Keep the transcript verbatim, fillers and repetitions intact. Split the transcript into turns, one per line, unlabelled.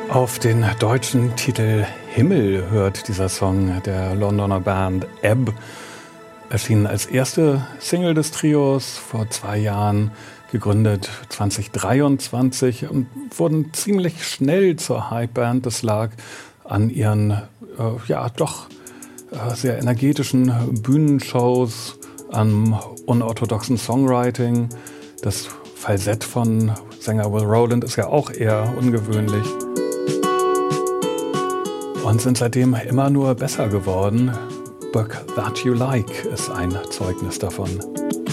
Auf den deutschen Titel Himmel hört dieser Song der Londoner Band Ebb. Erschienen als erste Single des Trios vor zwei Jahren, gegründet zwanzig dreiundzwanzig und wurden ziemlich schnell zur Hypeband. Das lag an ihren äh, ja doch äh, sehr energetischen Bühnenshows, am unorthodoxen Songwriting. Das Falsett von Sänger Will Rowland ist ja auch eher ungewöhnlich. Und sind seitdem immer nur besser geworden. Book That You Like ist ein Zeugnis davon.